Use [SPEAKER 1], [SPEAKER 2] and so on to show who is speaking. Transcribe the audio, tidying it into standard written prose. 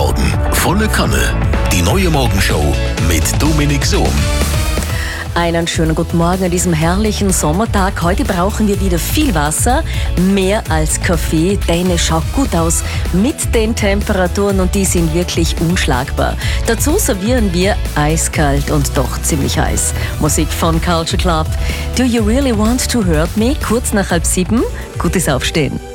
[SPEAKER 1] Morgen. Volle Kanne. Die neue Morgenshow mit Dominik Sohm.
[SPEAKER 2] Einen schönen guten Morgen an diesem herrlichen Sommertag. Heute brauchen wir wieder viel Wasser, mehr als Kaffee, denn es schaut gut aus mit den Temperaturen und die sind wirklich unschlagbar. Dazu servieren wir eiskalt und doch ziemlich heiß. Musik von Culture Club. Do you really want to hurt me? Kurz nach 6:30. Gutes Aufstehen.